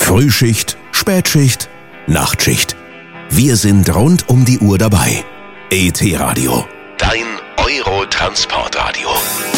Frühschicht, Spätschicht, Nachtschicht. Wir sind rund um die Uhr dabei. ET Radio. Dein Eurotransportradio.